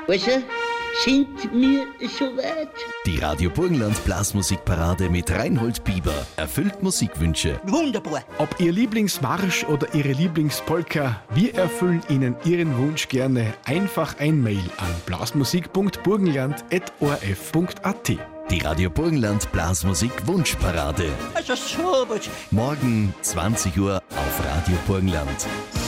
Also, sind wir soweit? Die Radio Burgenland Blasmusikparade mit Reinhold Bieber erfüllt Musikwünsche. Wunderbar. Ob Ihr Lieblingsmarsch oder Ihre Lieblingspolka, wir erfüllen Ihnen Ihren Wunsch gerne. Einfach ein Mail an blasmusik.burgenland@orf.at. Die Radio Burgenland Blasmusik Wunschparade. Also sowas. Morgen 20 Uhr auf Radio Burgenland.